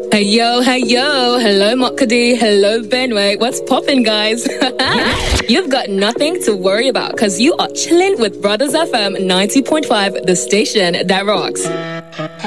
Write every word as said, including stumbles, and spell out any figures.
Hey yo, hey yo, hello Makadi, hello Benway, what's poppin' guys? You've got nothing to worry about because you are chilling with Brothers F M ninety point five, the station that rocks.